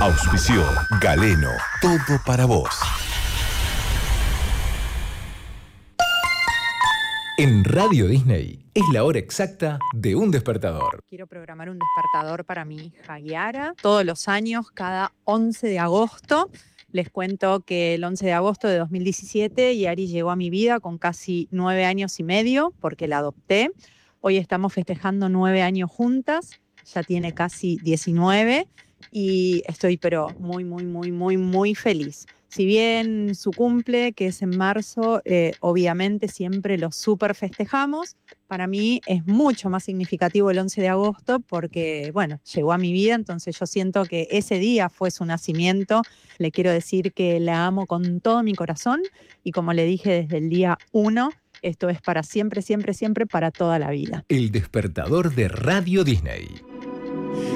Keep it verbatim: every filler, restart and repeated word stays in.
Auspició Galeno, todo para vos. En Radio Disney es la hora exacta de un despertador. Quiero programar un despertador para mi hija Yara. Todos los años, cada once de agosto, les cuento que el once de agosto de dos mil diecisiete Yari llegó a mi vida con casi nueve años y medio porque la adopté. Hoy estamos festejando nueve años juntas, ya tiene casi diecinueve y estoy pero muy, muy, muy, muy, muy feliz. Si bien su cumple, que es en marzo, eh, obviamente siempre lo súper festejamos, para mí es mucho más significativo el once de agosto porque, bueno, llegó a mi vida, entonces yo siento que ese día fue su nacimiento. Le quiero decir que la amo con todo mi corazón y como le dije desde el día uno, esto es para siempre, siempre, siempre, para toda la vida. El despertador de Radio Disney.